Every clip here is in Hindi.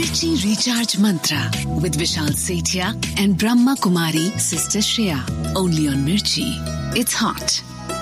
Mirchi Recharge Mantra with Vishal Sethia and Brahma Kumari Sister Shreya. Only on Mirchi. It's hot.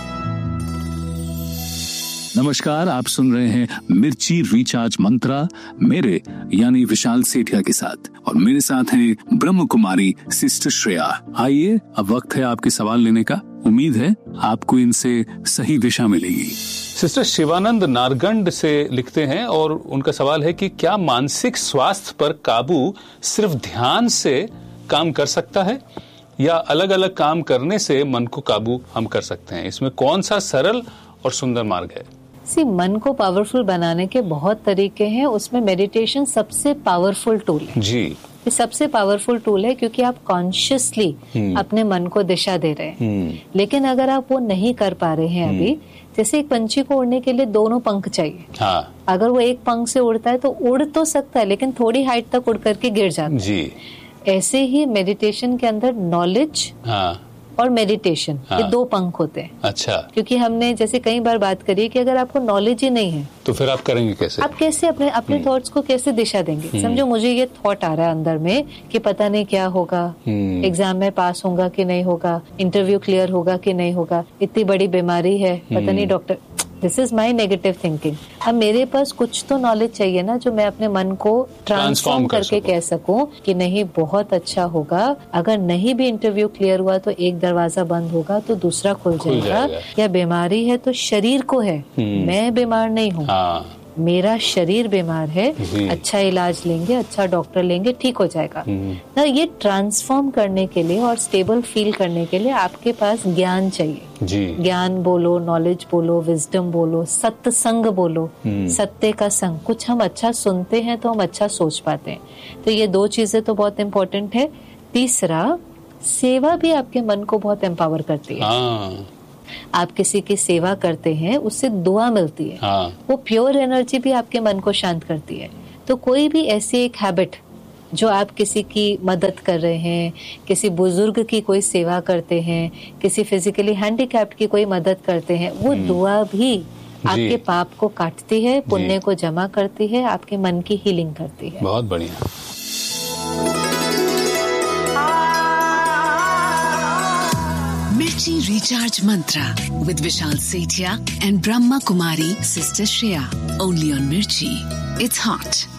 नमस्कार, आप सुन रहे हैं मिर्ची रिचार्ज मंत्रा मेरे यानी विशाल सेठिया के साथ, और मेरे साथ हैं ब्रह्म कुमारी सिस्टर श्रेया। आइए, अब वक्त है आपके सवाल लेने का। उम्मीद है आपको इनसे सही दिशा मिलेगी। सिस्टर शिवानंद नारगंड से लिखते हैं और उनका सवाल है कि क्या मानसिक स्वास्थ्य पर काबू सिर्फ ध्यान से काम कर सकता है या अलग अलग काम करने से मन को काबू हम कर सकते हैं? इसमें कौन सा सरल और सुंदर मार्ग है? मन को पावरफुल बनाने के बहुत तरीके हैं, उसमें मेडिटेशन सबसे पावरफुल टूल है जी। ये सबसे पावरफुल टूल है क्योंकि आप कॉन्शियसली अपने मन को दिशा दे रहे हैं। लेकिन अगर आप वो नहीं कर पा रहे हैं अभी, जैसे एक पंछी को उड़ने के लिए दोनों पंख चाहिए। हाँ। अगर वो एक पंख से उड़ता है तो उड़ तो सकता है लेकिन थोड़ी हाइट तक उड़ करके गिर जाता है जी। ऐसे ही मेडिटेशन के अंदर नॉलेज और मेडिटेशन ये दो पंख होते हैं। अच्छा। क्योंकि हमने जैसे कई बार बात करी है कि अगर आपको नॉलेज ही नहीं है तो फिर आप करेंगे कैसे? आप कैसे अपने थॉट्स को कैसे दिशा देंगे? समझो मुझे ये थॉट आ रहा है अंदर में कि पता नहीं क्या होगा, एग्जाम में पास होगा कि नहीं होगा, इंटरव्यू क्लियर होगा कि नहीं होगा, इतनी बड़ी बीमारी है, पता नहीं doctor. This is my negative thinking. अब मेरे पास कुछ तो नॉलेज चाहिए ना जो मैं अपने मन को ट्रांसफॉर्म करके कह सकूं कि नहीं बहुत अच्छा होगा। अगर नहीं भी इंटरव्यू क्लियर हुआ तो एक दरवाजा बंद होगा तो दूसरा खुल जाएगा। या बीमारी है तो शरीर को है, मैं बीमार नहीं हूँ, मेरा शरीर बीमार है, अच्छा इलाज लेंगे, अच्छा डॉक्टर लेंगे, ठीक हो जाएगा ना। ये ट्रांसफॉर्म करने के लिए और स्टेबल फील करने के लिए आपके पास ज्ञान चाहिए जी। ज्ञान बोलो, नॉलेज बोलो, विजडम बोलो, सत्संग बोलो, सत्य का संग। कुछ हम अच्छा सुनते हैं तो हम अच्छा सोच पाते हैं। तो ये दो चीजें तो बहुत इम्पोर्टेंट है। तीसरा, सेवा भी आपके मन को बहुत एम्पावर करती है। आप किसी की सेवा करते हैं, उससे दुआ मिलती है। वो प्योर एनर्जी भी आपके मन को शांत करती है। तो कोई भी ऐसी एक हैबिट जो आप किसी की मदद कर रहे हैं, किसी बुजुर्ग की कोई सेवा करते हैं, किसी फिजिकली हैंडीकैप्ड की कोई मदद करते हैं, वो दुआ भी आपके पाप को काटती है, पुण्य को जमा करती है, आपके मन की हीलिंग करती है। बहुत बढ़िया। Mirchi Recharge Mantra with Vishal Sethia and Brahma Kumari Sister Shreya. Only on Mirchi. It's hot.